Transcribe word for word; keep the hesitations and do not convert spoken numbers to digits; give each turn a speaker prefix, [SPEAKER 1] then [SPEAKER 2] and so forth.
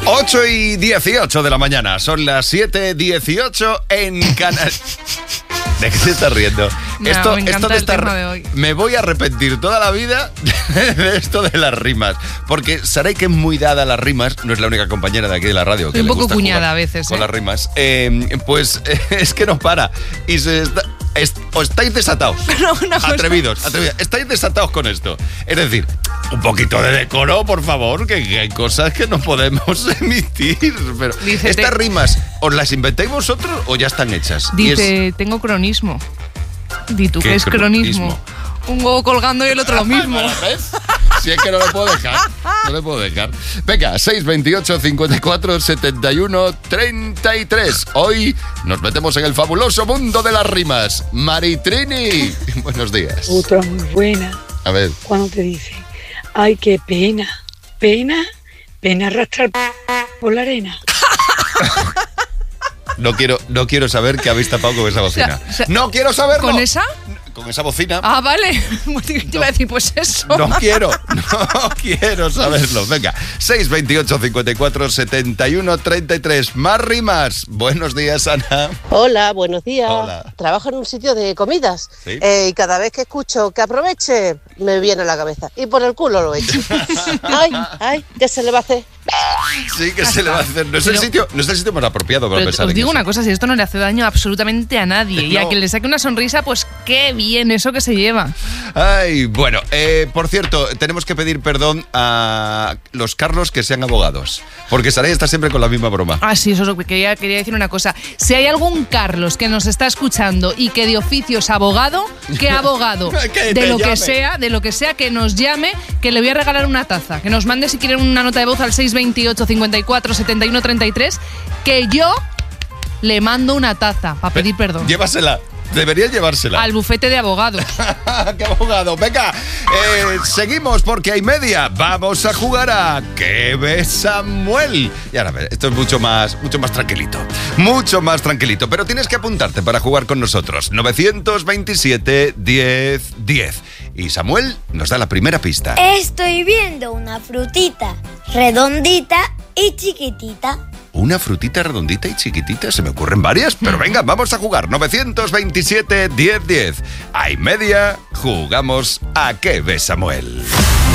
[SPEAKER 1] ocho y dieciocho de la mañana, son las siete dieciocho en Canal. ¿De qué te estás riendo?
[SPEAKER 2] No,
[SPEAKER 1] esto,
[SPEAKER 2] me
[SPEAKER 1] esto de
[SPEAKER 2] el
[SPEAKER 1] estar,
[SPEAKER 2] tema de hoy.
[SPEAKER 1] Me voy a arrepentir toda la vida de esto de las rimas. Porque Saray, que es muy dada a las rimas, no es la única compañera de aquí de la radio que
[SPEAKER 2] Soy un
[SPEAKER 1] le
[SPEAKER 2] poco
[SPEAKER 1] gusta
[SPEAKER 2] cuñada
[SPEAKER 1] jugar
[SPEAKER 2] a veces,
[SPEAKER 1] con
[SPEAKER 2] ¿eh?
[SPEAKER 1] las rimas. Eh, pues eh, es que no para. Y se está, es, o estáis desatados.
[SPEAKER 2] No, una cosa-
[SPEAKER 1] atrevidos, atrevidos. Estáis desatados con esto. Es decir, un poquito de decoro, por favor, que, que hay cosas que no podemos emitir. Pero
[SPEAKER 2] Dice,
[SPEAKER 1] estas
[SPEAKER 2] te-
[SPEAKER 1] rimas, ¿os las inventáis vosotros o ya están hechas? Y es-
[SPEAKER 2] Dice, tengo cronismo. Di tú,
[SPEAKER 1] ¿Qué
[SPEAKER 2] ¿qué es cronismo?
[SPEAKER 1] cronismo?
[SPEAKER 2] Un huevo colgando y el otro lo mismo.
[SPEAKER 1] ¿Ves? Si es que no le puedo dejar. No le puedo dejar. Venga, seis veintiocho, cincuenta y cuatro, setenta y uno, treinta y tres. Hoy nos metemos en el fabuloso mundo de las rimas. Maritrini, buenos días.
[SPEAKER 3] Otra muy buena,
[SPEAKER 1] A ver.
[SPEAKER 3] cuando te dice, ay, qué pena, pena, pena arrastrar por la arena.
[SPEAKER 1] No quiero, no quiero saber qué habéis tapado con esa bocina.
[SPEAKER 2] O sea, o sea,
[SPEAKER 1] no quiero saberlo.
[SPEAKER 2] ¿Con esa?
[SPEAKER 1] Con esa bocina.
[SPEAKER 2] Ah, vale. Te iba a decir, pues eso.
[SPEAKER 1] No quiero, no quiero saberlo. Venga, seis veintiocho, cincuenta y cuatro, setenta y uno, treinta y tres. Más rimas. Buenos días, Ana.
[SPEAKER 4] Hola, buenos días.
[SPEAKER 1] Hola.
[SPEAKER 4] Trabajo en un sitio de comidas
[SPEAKER 1] Sí.
[SPEAKER 4] eh, y cada vez que escucho que aproveche, me viene a la cabeza. Y por el culo lo echo. Ay, ay, ¿qué se le va a hacer?
[SPEAKER 1] Sí, que se le va a hacer. No es el
[SPEAKER 2] Pero-
[SPEAKER 1] sitio, no es el sitio más apropiado para
[SPEAKER 2] Pero
[SPEAKER 1] pensar
[SPEAKER 2] os
[SPEAKER 1] en
[SPEAKER 2] digo
[SPEAKER 1] eso.
[SPEAKER 2] una cosa, si esto no le hace daño absolutamente a nadie y a
[SPEAKER 1] No.
[SPEAKER 2] quien le saque una sonrisa, pues qué bien eso que se lleva.
[SPEAKER 1] Ay, bueno, eh, por cierto, tenemos que pedir perdón a los Carlos que sean abogados. Porque Saray está siempre con la misma broma.
[SPEAKER 2] Ah, sí, eso es lo que quería, quería decir una cosa. Si hay algún Carlos que nos está escuchando y que de oficio es abogado, ¿qué abogado?
[SPEAKER 1] Que
[SPEAKER 2] de
[SPEAKER 1] te
[SPEAKER 2] lo
[SPEAKER 1] llame.
[SPEAKER 2] que sea, de lo que sea, que nos llame, que le voy a regalar una taza. Que nos mande si quieren una nota de voz al seis veintiocho, cincuenta y cuatro, setenta y uno, treinta y tres, que yo le mando una taza para pedir perdón.
[SPEAKER 1] Llévasela. Deberías llevársela.
[SPEAKER 2] Al bufete de abogados.
[SPEAKER 1] ¡Qué abogado! Venga, eh, seguimos porque hay media. Vamos a jugar a ¿Qué ves, Samuel? Y ahora, a ver, esto es mucho más, mucho más tranquilito. Mucho más tranquilito. Pero tienes que apuntarte para jugar con nosotros. novecientos veintisiete, diez, diez. Y Samuel nos da la primera pista.
[SPEAKER 5] Estoy viendo una frutita redondita y chiquitita.
[SPEAKER 1] Una frutita redondita y chiquitita. Se me ocurren varias, pero venga, vamos a jugar. novecientos veintisiete, diez, diez. Hay media. Jugamos a ¿Qué ves, Samuel?